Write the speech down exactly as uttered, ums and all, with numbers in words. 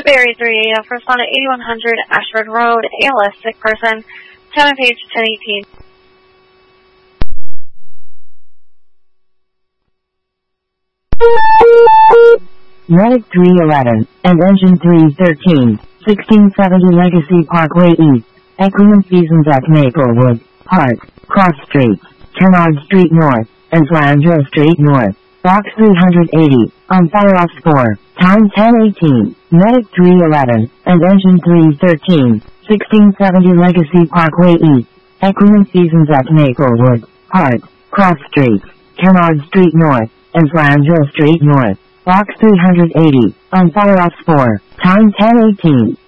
Woodbury three, uh, first on at eighty-one hundred Ashford Road, A L S, sick person, time and page ten eighteen. Medic three eleven, and Engine three thirteen, sixteen seventy Legacy Parkway East, Equinum Feasons Maplewood, Park, Cross Street, Kennard Street North, and Flandreau Street North, Box three eighty, on fire off four, time ten eighteen, Medic three eleven, and Engine three thirteen, sixteen seventy Legacy Parkway East, Equinum Feasons Maplewood, Park, Cross Street, Kennard Street North, and Flandreau Street North, Box three eighty, on fire off four, time ten eighteen.